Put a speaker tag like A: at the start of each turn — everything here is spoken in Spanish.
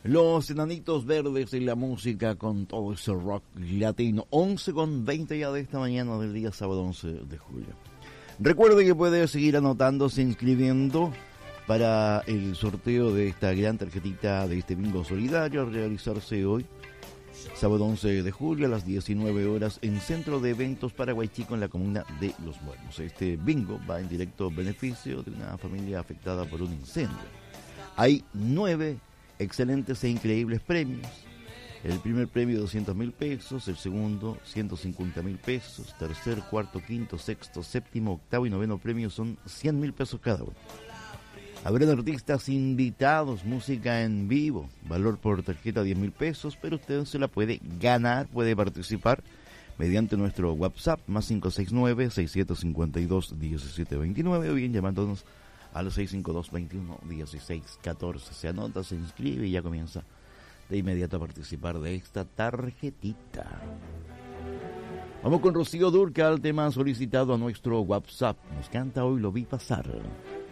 A: Los Enanitos Verdes y la música con todo ese rock latino. 11:20 ya de esta mañana del día sábado 11 de julio. Recuerde que puede seguir anotándose, inscribiendo para el sorteo de esta gran tarjetita de este bingo solidario a realizarse hoy, sábado 11 de julio a las 19 horas en Centro de Eventos Paraguay Chico en la comuna de Los Buenos. Este bingo va en directo beneficio de una familia afectada por un incendio. Hay 9 excelentes e increíbles premios. El primer premio 200.000 pesos, el segundo 150.000 pesos, tercer, cuarto, quinto, sexto, séptimo, octavo y noveno premio son 100.000 pesos cada uno. Habrán artistas invitados, música en vivo, valor por tarjeta 10.000 pesos, pero usted se la puede ganar, puede participar mediante nuestro WhatsApp, más 569-6752-1729, o bien llamándonos al 652-21-1614. Se anota, se inscribe y ya comienza de inmediato a participar de esta tarjetita. Vamos con Rocío Dúrcal, tema solicitado a nuestro WhatsApp. Nos canta Hoy lo vi pasar.